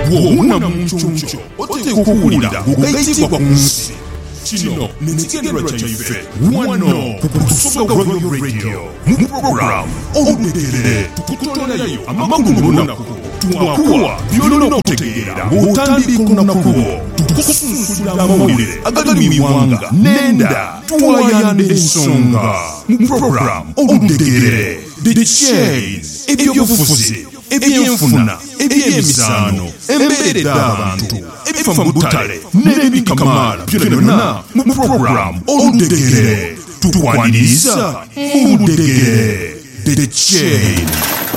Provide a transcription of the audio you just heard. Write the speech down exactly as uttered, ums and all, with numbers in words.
bw'owuna mu nkyoncho oteekwa okuwulira ng'ogayitibwa ku nsi. Kino n'ekigendera kyaife wano ku Busoga Royal Radio mu programu Oludegere tukutolayo amakulu mu lunaku tuwakuwa by'olina okutegeera ng'otandika olunaku lwo tukusunsula amawulire agali mu iwanga n'enda tuwayanda ensonga mu programu Oludegere The Chains ebyobufuzi ebyenfuna ebyemizaano embeera abantu ebifa mu butale n'ebikamaala byonna mu programu Oludegere tukwaniriza mu Oludegere The Chains.